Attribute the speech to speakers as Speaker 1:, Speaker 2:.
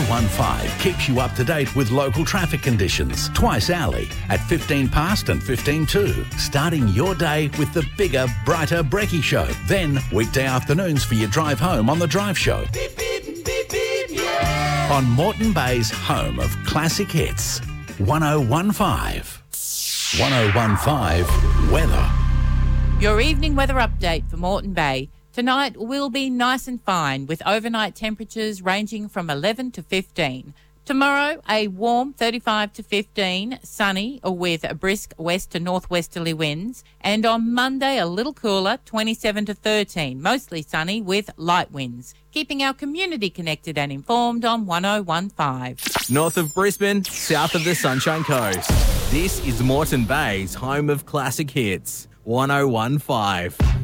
Speaker 1: 1015 keeps you up to date with local traffic conditions twice hourly at 15 past and 15 to. Starting your day with the bigger, brighter Brekkie Show. Then weekday afternoons for your drive home on The Drive Show.
Speaker 2: Beep, beep, beep, beep, yeah.
Speaker 1: On Moreton Bay's home of classic hits, 1015. 1015 Weather.
Speaker 3: Your evening weather update for Moreton Bay. Tonight will be nice and fine with overnight temperatures ranging from 11 to 15. Tomorrow, a warm 35 to 15, sunny with brisk west to northwesterly winds. And on Monday, a little cooler, 27 to 13, mostly sunny with light winds. Keeping our community connected and informed on 1015.
Speaker 4: North of Brisbane, south of the Sunshine Coast. This is Moreton Bay's home of classic hits, 1015.